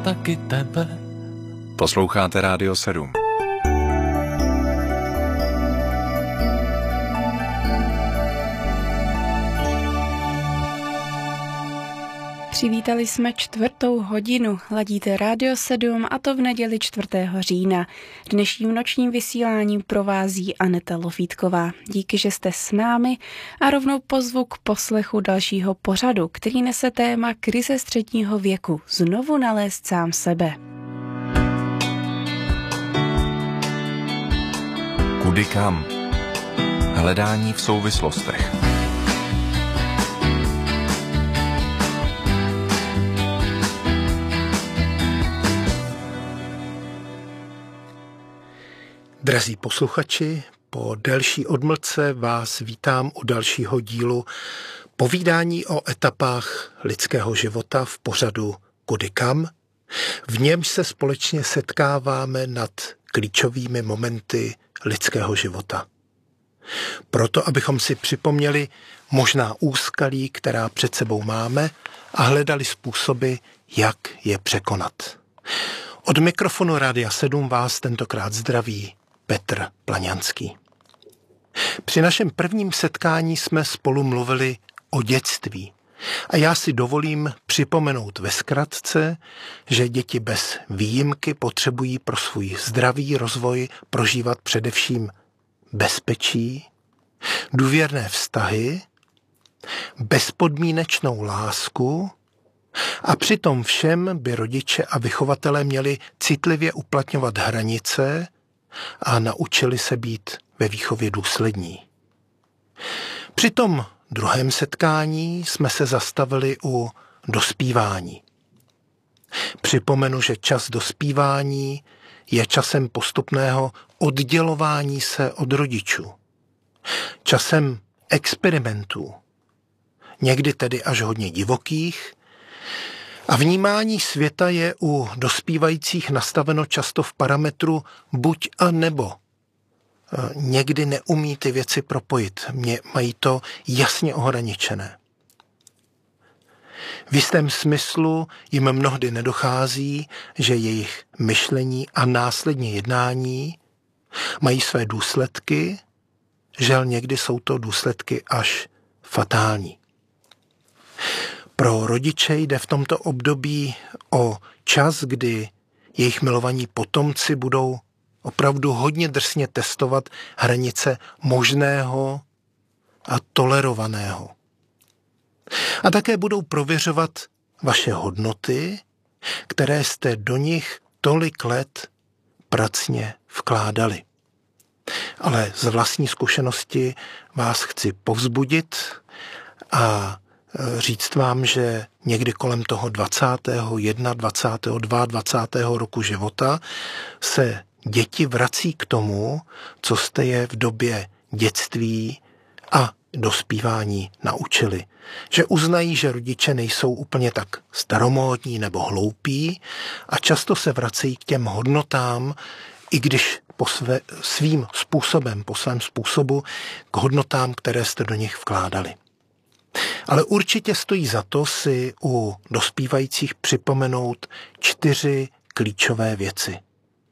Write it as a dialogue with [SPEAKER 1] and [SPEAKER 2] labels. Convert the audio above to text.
[SPEAKER 1] taky tebe. Posloucháte Rádio 7.
[SPEAKER 2] Přivítali jsme 4:00. Ladíte Rádio 7 a to v neděli 4. října. Dnešním nočním vysíláním provází Aneta Lofítková. Díky, že jste s námi a rovnou pozvu k poslechu dalšího pořadu, který nese téma krize středního věku. Znovu nalézt sám sebe.
[SPEAKER 1] Kudy kam? Hledání v souvislostech.
[SPEAKER 3] Drazí posluchači, po delší odmlce vás vítám u dalšího dílu povídání o etapách lidského života v pořadu Kudy kam. V němž se společně setkáváme nad klíčovými momenty lidského života. Proto, abychom si připomněli možná úskalí, která před sebou máme a hledali způsoby, jak je překonat. Od mikrofonu Rádia 7 vás tentokrát zdraví Petr Plaňanský. Při našem prvním setkání jsme spolu mluvili o dětství a já si dovolím připomenout ve zkratce, že děti bez výjimky potřebují pro svůj zdravý rozvoj prožívat především bezpečí, důvěrné vztahy, bezpodmínečnou lásku a přitom všem by rodiče a vychovatelé měli citlivě uplatňovat hranice a naučili se být ve výchově důslední. Při tom druhém setkání jsme se zastavili u dospívání. Připomenu, že čas dospívání je časem postupného oddělování se od rodičů. Časem experimentů, někdy tedy až hodně divokých, a vnímání světa je u dospívajících nastaveno často v parametru buď a nebo. Někdy neumí ty věci propojit, mají to jasně ohraničené. V jistém smyslu jim mnohdy nedochází, že jejich myšlení a následně jednání mají své důsledky, žel někdy jsou to důsledky až fatální. Pro rodiče jde v tomto období o čas, kdy jejich milovaní potomci budou opravdu hodně drsně testovat hranice možného a tolerovaného. A také budou prověřovat vaše hodnoty, které jste do nich tolik let pracně vkládali. Ale z vlastní zkušenosti vás chci povzbudit a říct vám, že někdy kolem toho 21., 22., 22. roku života se děti vrací k tomu, co jste je v době dětství a dospívání naučili. Že uznají, že rodiče nejsou úplně tak staromódní nebo hloupí a často se vracejí k těm hodnotám, i když po svým způsobu k hodnotám, které jste do nich vkládali. Ale určitě stojí za to si u dospívajících připomenout 4 klíčové věci.